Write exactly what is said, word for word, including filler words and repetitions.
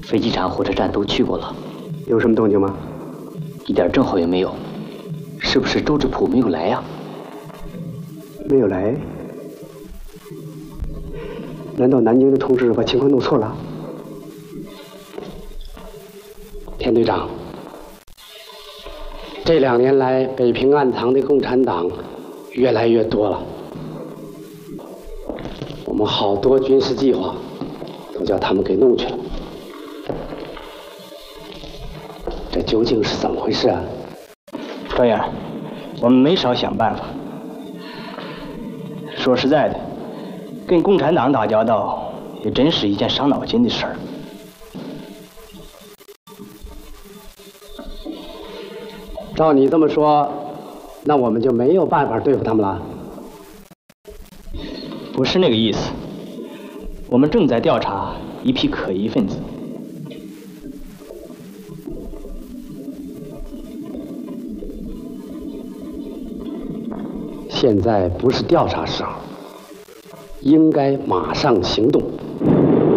飞机场、火车站都去过了。 有什么动静吗？ 一点征兆也没有。是不是周志普没有来呀？ 没有来？难道南京的同志把情况弄错了？田队长，这两年来北平暗藏的共产党越来越多了，我们好多军事计划都叫他们给弄去了，这究竟是怎么回事啊？ 专员，我们没少想办法。说实在的，跟共产党打交道也真是一件伤脑筋的事儿。 照你这么说，那我们就没有办法对付他们了？ 不是那个意思，我们正在调查一批可疑分子。 现在不是调查时候，应该马上行动。